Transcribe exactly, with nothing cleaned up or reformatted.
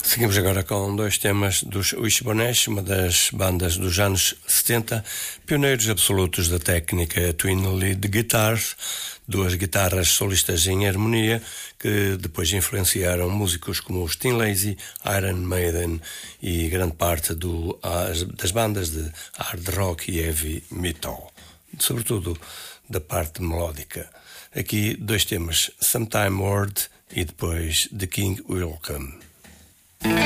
Seguimos agora com dois temas dos Wishbone Ash, uma das bandas dos anos setenta, pioneiros absolutos da técnica Twin Lead Guitars, duas guitarras solistas em harmonia que depois influenciaram músicos como os Thin Lizzy, Iron Maiden e grande parte do, as, das bandas de hard rock e heavy metal, sobretudo da parte melódica. Aqui dois temas, Sometime Word e depois The King Will Come.